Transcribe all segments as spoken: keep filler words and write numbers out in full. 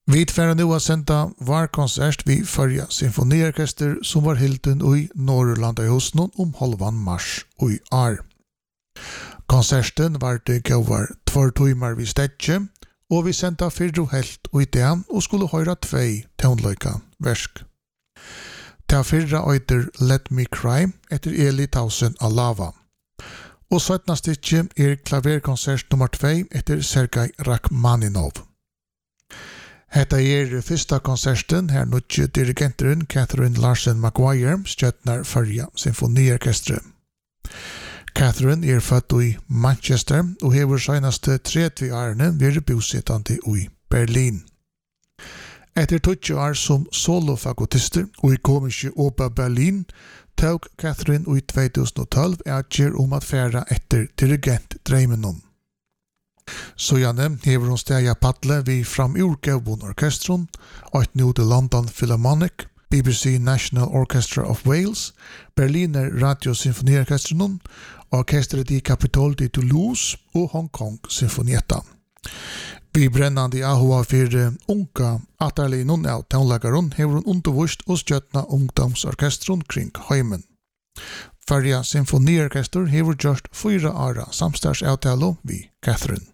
Vi tvärar nu att sända var konsert vid förra symfoniorkester som var hilden i Norrlanda i Oslo om halvan mars och i år. Konserten var det gåvar två timmar vid stedje och vi sända fyra helt och i det och skulle höra två tonlöka versk. Ta fyrra öder Let Me Cry efter Eli Tausen Alava. Och sjuttonde stycke är klaverkonsert nummer två efter Sergej Rachmaninov. Hetta er första konserten här nutje dirigenteren Catherine Larsen Maguire stjärnar förra symfoniorkestret. Catherine är född i Manchester och har senaste trettio åren varit bosättande i Berlin. Efter tjugo år som solofagotister och i komische Oper Berlin tog Catherine i tjugohundratolv avgör om att färra efter dirigentdrömmen. Så Janne hever hon steg paddle vid framurgåvon orkestron och ett nu till London Philharmonic, B B C National Orchestra of Wales, Berliner Radiosymfoniorkestron, Orkestret i Capitol de Toulouse och Hong Kong Symfonietta. Vi brännande ahoa för unga atarlinon av tonläggaren hever hon undervist och stjötna ungdomsorkestron kring heimen. Förra symfoniorkester hever just fyra åra samstagsavtalo vid Catherine.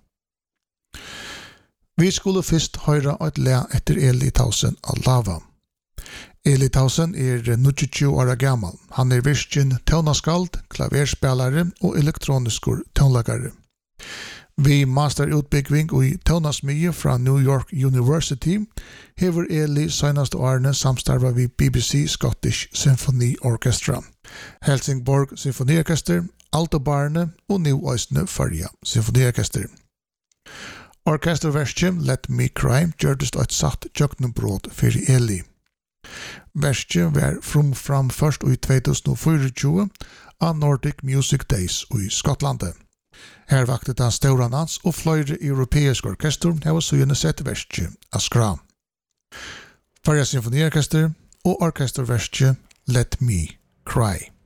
Vi skulle först höra ett lä efter Eli Tausen Alava. Eli Tausen är nittiotjugo år gammal. Han är virken tonskald, klaverspelare och elektronisk tonläggare. Vi masterutbygging i tonasmie från New York University hever Eli senaste årene samstarva vid B B C Scottish Symphony Orchestra, Helsingborg Symfoniorkester, Altobarne och nu Östne Förja Symfoniorkester. Orkesterverket Let Me Cry gjordes ett satt jöknumbrott för Eli. Verket var fram fram först i tjugohundrafyrtio av Nordic Music Days i Skottland. Här vakte den stora nans och flera europeiska orkester har så sett verket av skram. Förra symfoniorkester och orkesterverket Let Me Cry.